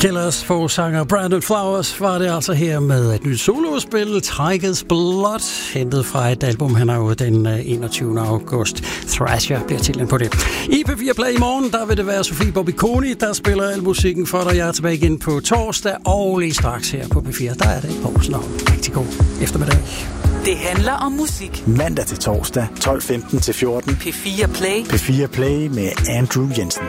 Killers forsanger Brandon Flowers var det altså her med et nyt solospil, Tigers Blood, hentet fra et album, han har jo den 21. august. Thrasher bliver titlen på det. I P4 Play i morgen, der vil det være Sofie Bobbiconi, der spiller al musikken for dig. Jeg er tilbage igen på torsdag, og lige straks her på P4, der er det Poulsen og rigtig god eftermiddag. Det handler om musik. Mandag til torsdag, 12:15 til 14. P4 Play. P4 Play med Andrew Jensen.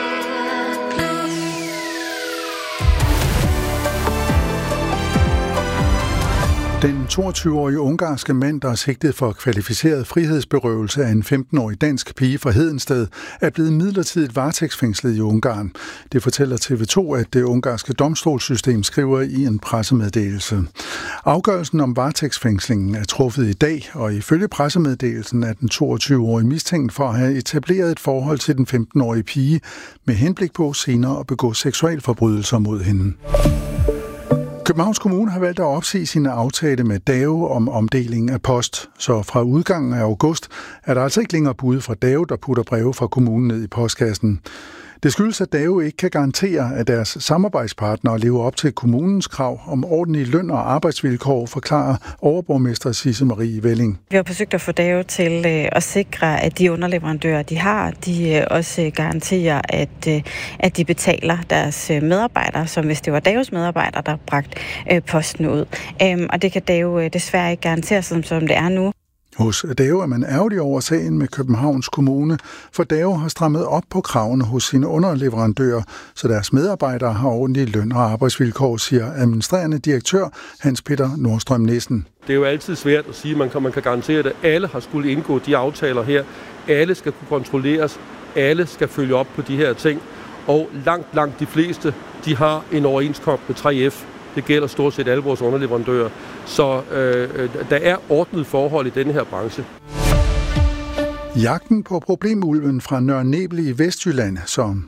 Den 22-årige ungarske mand, der er sigtet for kvalificeret frihedsberøvelse af en 15-årig dansk pige fra Hedensted, er blevet midlertidigt varetægtsfængslet i Ungarn. Det fortæller TV2, at det ungarske domstolssystem skriver i en pressemeddelelse. Afgørelsen om varetægtsfængslingen er truffet i dag, og ifølge pressemeddelelsen er den 22-årige mistænkt for at have etableret et forhold til den 15-årige pige med henblik på senere at begå seksualforbrydelser mod hende. Københavns Kommune har valgt at opsige sine aftale med DAO om omdeling af post, så fra udgangen af august er der altså ikke længere bud fra DAO, der putter breve fra kommunen ned i postkassen. Det skyldes, at DAO ikke kan garantere, at deres samarbejdspartnere lever op til kommunens krav om ordentlige løn- og arbejdsvilkår, forklarer overborgmester Sisse Marie Velling. Vi har forsøgt at få DAO til at sikre, at de underleverandører, de har, de også garanterer, at de betaler deres medarbejdere, som hvis det var DAOs medarbejdere, der bragte posten ud. Og det kan DAO desværre ikke garantere, som det er nu. Hos DAO er man ærgerlig over sagen med Københavns Kommune, for DAO har strammet op på kravene hos sine underleverandører, så deres medarbejdere har ordentlige løn- og arbejdsvilkår, siger administrerende direktør Hans Peter Nordstrøm Nissen. Det er jo altid svært at sige, at man kan garantere det. Alle har skulle indgå de aftaler her. Alle skal kunne kontrolleres. Alle skal følge op på de her ting. Og langt de fleste, de har en overenskomst med 3F. Det gælder stort set alle vores underleverandører. Så der er ordnet forhold i denne her branche. Jagten på problemulven fra Nørre Nebel i Vestjylland, som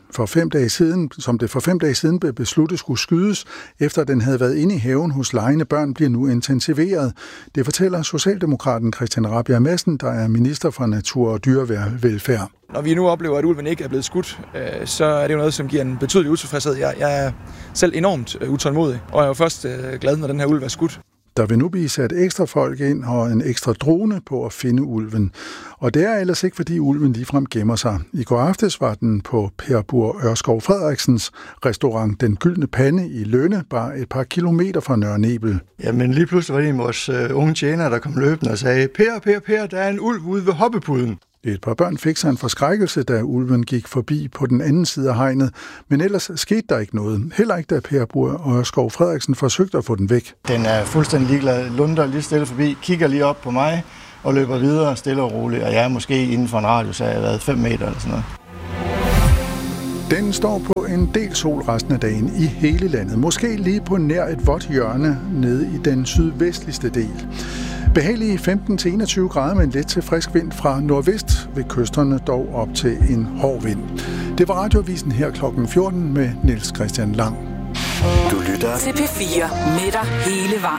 det for 5 dage siden blev besluttet skulle skydes, efter den havde været inde i haven hos legende børn, bliver nu intensiveret. Det fortæller Socialdemokraten Christian Rabjerg Madsen, der er minister for natur og dyrevelfærd. Når vi nu oplever, at ulven ikke er blevet skudt, så er det jo noget, som giver en betydelig utilfredshed. Jeg er selv enormt utålmodig, og jeg er jo først glad, når den her ulv er skudt. Der vil nu blive sat ekstra folk ind og en ekstra drone på at finde ulven. Og det er ellers ikke, fordi ulven ligefrem gemmer sig. I går aftes var den på Per Bur Ørskov Frederiksens restaurant Den Gyldne Pande i Lønne, bare et par kilometer fra Nørre Nebel. Jamen lige pludselig var det vores unge tjener, der kom løbende og sagde, Per, der er en ulv ude ved hoppepuden. Et par børn fik sig en forskrækkelse, da ulven gik forbi på den anden side af hegnet, men ellers skete der ikke noget. Heller ikke, da Per Bur Ørskov Frederiksen forsøgte at få den væk. Den er fuldstændig ligeglad, lunder lige stille forbi, kigger lige op på mig og løber videre stille og roligt, og jeg er måske inden for en radius af, jeg har været 5 meter eller sådan noget. Den står på en del sol resten af dagen i hele landet. Måske lige på nær et vådt hjørne nede i den sydvestligste del. Behagelige 15-21 grader med en let til frisk vind fra nordvest, ved kysterne dog op til en hård vind. Det var Radioavisen her kl. 14 med Niels Christian Lang. Du lytter til P4 med dig hele vejen.